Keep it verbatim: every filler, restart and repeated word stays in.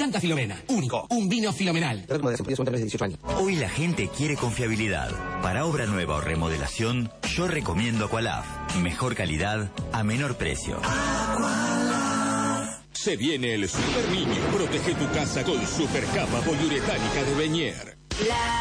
Santa Filomena, único, un vino filomenal. Hoy la gente quiere confiabilidad. Para obra nueva o remodelación, yo recomiendo Aqualaf. Mejor calidad a menor precio. Se viene el Super Niño. Protege tu casa con super capa poliuretánica de Beñer. La